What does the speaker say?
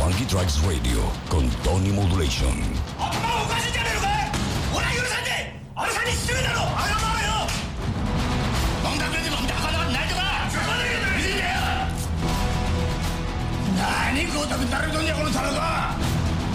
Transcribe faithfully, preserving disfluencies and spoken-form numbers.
Funky Tracks Radio con Tony Modulation. 엄마 오가신 자네로 가! 오라 유산데! 어산이 시중이다로! 아야마요! 멍당그러지 멍당하다가 날더가! 죽어내겠다! 미진이야! 아니 그것도 따로 돈이야고는 살아가!